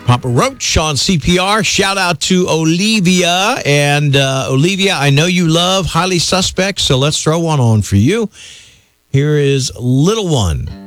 Papa Roach on CPR. Shout out to Olivia. And Olivia, I know you love Highly Suspect, so let's throw one on for you. Here is Little One.